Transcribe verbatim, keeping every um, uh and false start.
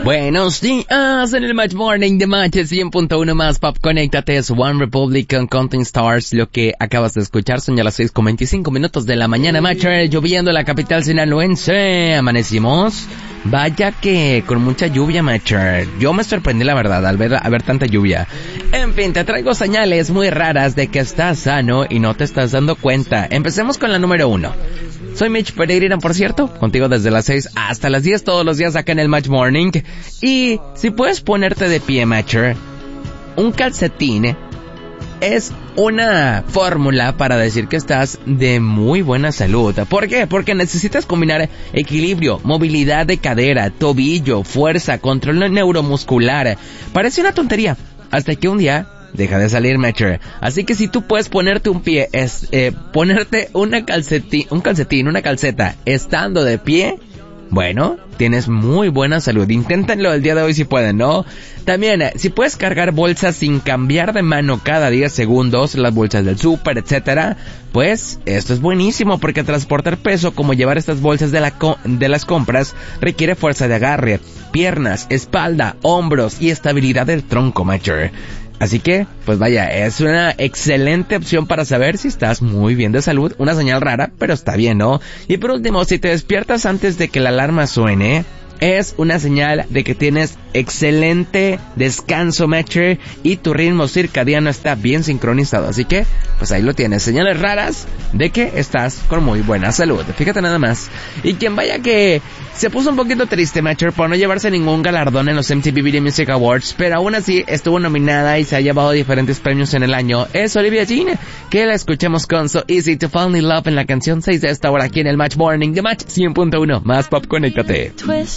Buenos días en el Match Morning de Match cien punto uno más Pop. Conéctate, es One Republic con Counting Stars. Lo que acabas de escuchar son ya las seis con veinticinco minutos de la mañana. Matcher, lloviendo en la capital sinaloense. Amanecimos. Vaya que con mucha lluvia, Matcher. Yo me sorprendí, la verdad, al ver, a ver tanta lluvia. En fin, te traigo señales muy raras de que estás sano y no te estás dando cuenta. Empecemos con la número uno. Soy Mitch Pereira, por cierto, contigo desde las seis hasta las diez todos los días acá en el Match Morning. Y si puedes ponerte de pie, Matcher, un calcetín es una fórmula para decir que estás de muy buena salud. ¿Por qué? Porque necesitas combinar equilibrio, movilidad de cadera, tobillo, fuerza, control neuromuscular. Parece una tontería, hasta que un día deja de salir, Matcher. Así que si tú puedes ponerte un pie, es, eh, ponerte una calcetín, un calcetín, una calceta, estando de pie, bueno, tienes muy buena salud. Inténtenlo el día de hoy si pueden, ¿no? También, eh, si puedes cargar bolsas sin cambiar de mano cada diez segundos, las bolsas del súper, etcétera, pues esto es buenísimo porque transportar peso como llevar estas bolsas de, la co- de las compras requiere fuerza de agarre, piernas, espalda, hombros y estabilidad del tronco, Matcher. Así que, pues vaya, es una excelente opción para saber si estás muy bien de salud. Una señal rara, pero está bien, ¿no? Y por último, si te despiertas antes de que la alarma suene, es una señal de que tienes excelente descanso, Matcher, y tu ritmo circadiano está bien sincronizado. Así que, pues ahí lo tienes. Señales raras de que estás con muy buena salud. Fíjate nada más. Y quien vaya que se puso un poquito triste, Matcher, por no llevarse ningún galardón en los M T V Video Music Awards, pero aún así estuvo nominada y se ha llevado diferentes premios en el año, es Olivia Dean, que la escuchemos con So Easy to Fall in Love en la canción seis de esta hora aquí en el Match Morning de Match cien punto uno más Pop. Conéctate.